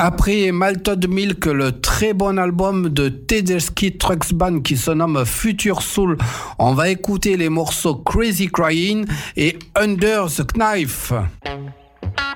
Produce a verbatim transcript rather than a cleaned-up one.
Après Malted Milk, le très bon album de Tedeschi Trucks Band qui se nomme Future Soul, on va écouter les morceaux Crazy Crying et Under the Knife.